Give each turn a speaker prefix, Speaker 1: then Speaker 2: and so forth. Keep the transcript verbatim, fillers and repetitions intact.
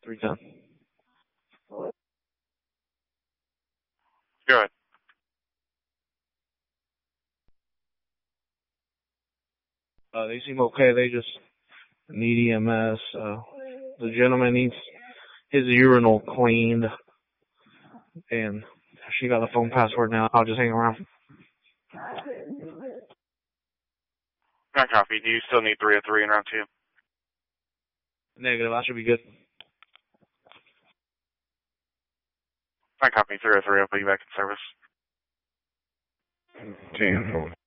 Speaker 1: three ten.
Speaker 2: Go ahead.
Speaker 1: Uh, they seem okay. They just need E M S. Uh, the gentleman needs his urinal cleaned, and she got the phone password now. I'll just hang around.
Speaker 2: Not copy. Do you still need three oh three in round two?
Speaker 1: Negative. I should be good.
Speaker 2: Not copy. three oh three. I'll put you back in service.
Speaker 3: Damn.